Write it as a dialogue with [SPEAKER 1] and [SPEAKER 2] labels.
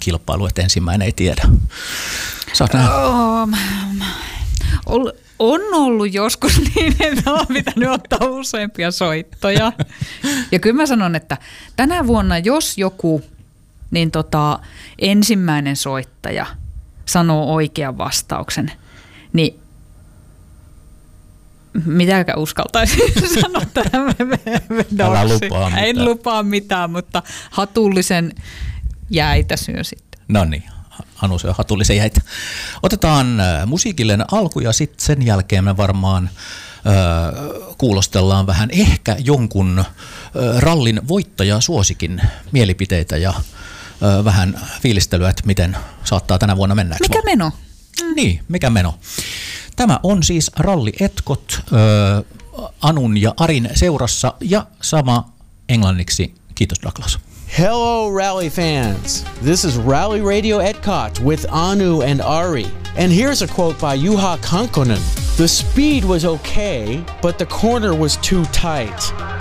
[SPEAKER 1] kilpailu, että ensimmäinen ei tiedä.
[SPEAKER 2] On ollut joskus niin, että on pitänyt ottaa useampia soittoja. Ja kyllä mä sanon, että tänä vuonna, jos joku, niin ensimmäinen soittaja sanoo oikean vastauksen, niin mitäkään uskaltaisin sanoa tähän vedoksi. En lupaa mitään, mutta hatullisen jäitä syön sitten.
[SPEAKER 1] No niin, Anu syö hatullisen jäitä. Otetaan musiikillinen alku ja sitten sen jälkeen me varmaan kuulostellaan vähän ehkä jonkun rallin voittajasuosikin mielipiteitä ja vähän fiilistelyä, että miten saattaa tänä vuonna mennä.
[SPEAKER 2] Mikä meno?
[SPEAKER 1] Niin, mikä meno. Tämä on siis Ralli Etkot Anun ja Arin seurassa ja sama englanniksi. Kiitos Douglas.
[SPEAKER 3] Hello rally fans. This is Rally Radio Epcot with Anu and Ari. And here's a quote by Juha Kankkonen. The speed was okay, but the corner was too tight.